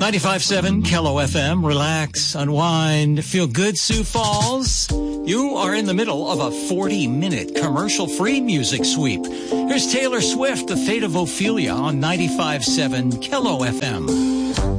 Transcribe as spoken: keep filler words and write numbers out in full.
ninety-five point seven K L O F M. Relax, unwind, feel good, Sioux Falls. You are in the middle of a forty-minute commercial-free music sweep. Here's Taylor Swift, The Fate of Ophelia on ninety-five point seven K L O F M.